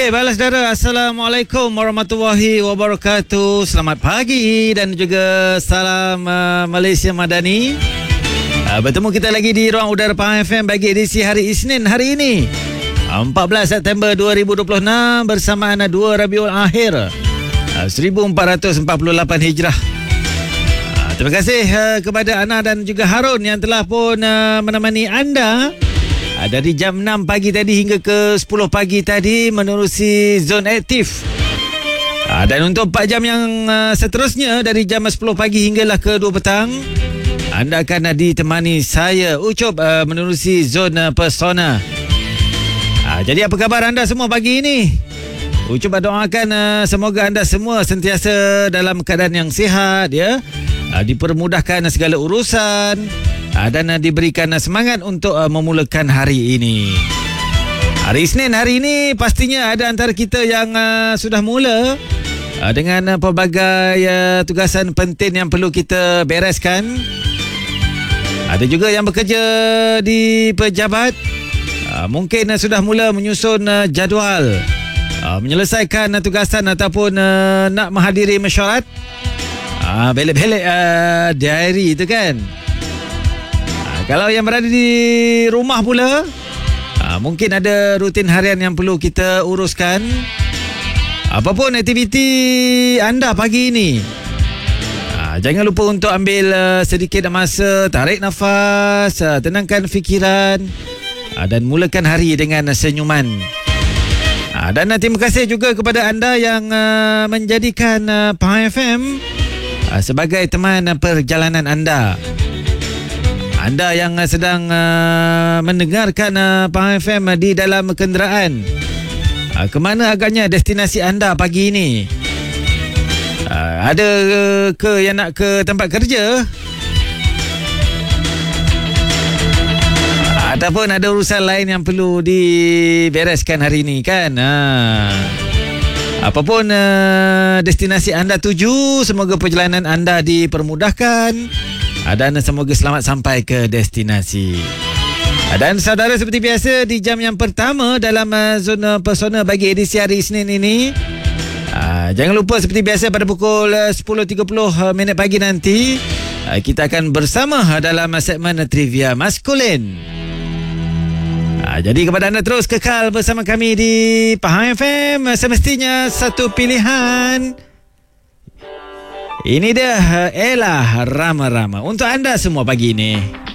Balas saudara, Assalamualaikum warahmatullahi wabarakatuh. Selamat pagi dan juga salam Malaysia Madani. Bertemu kita lagi di Ruang Udara Pahang FM bagi edisi hari Isnin hari ini 14 September 2026 bersamaan 2 Rabiul Akhir 1448 Hijrah. Terima kasih kepada Ana dan juga Harun yang telah pun menemani anda dari jam 6 pagi tadi hingga ke 10 pagi tadi menerusi zon aktif. Dan untuk 4 jam yang seterusnya dari jam 10 pagi hinggalah ke 2 petang, anda akan ditemani saya Ucup menerusi zon persona. Jadi apa khabar anda semua pagi ini? Ucup doakan semoga anda semua sentiasa dalam keadaan yang sihat, ya, dipermudahkan segala urusan dan diberikan semangat untuk memulakan hari ini. Hari Isnin hari ini pastinya ada antara kita yang sudah mula dengan pelbagai tugasan penting yang perlu kita bereskan. Ada juga yang bekerja di pejabat, mungkin sudah mula menyusun jadual, menyelesaikan tugasan ataupun nak menghadiri mesyuarat. Belek-belek diary itu kan. Kalau yang berada di rumah pula, mungkin ada rutin harian yang perlu kita uruskan. Apapun aktiviti anda pagi ini, jangan lupa untuk ambil sedikit masa, tarik nafas, tenangkan fikiran dan mulakan hari dengan senyuman. Dan terima kasih juga kepada anda yang menjadikan Pahang FM sebagai teman perjalanan anda. Anda yang sedang mendengarkan Pahang FM di dalam kenderaan, ke mana agaknya destinasi anda pagi ini? Ada ke yang nak ke tempat kerja? Ataupun ada urusan lain yang perlu dibereskan hari ini kan? Apapun destinasi anda tuju, semoga perjalanan anda dipermudahkan dan semoga selamat sampai ke destinasi. Dan saudara, seperti biasa di jam yang pertama dalam zona persona bagi edisi hari Isnin ini, jangan lupa seperti biasa pada pukul 10.30 pagi nanti kita akan bersama dalam segmen Trivia Maskulin. Jadi kepada anda terus kekal bersama kami di Pahang FM, semestinya satu pilihan. Ini dia Ella Rama-Rama untuk anda semua pagi ini.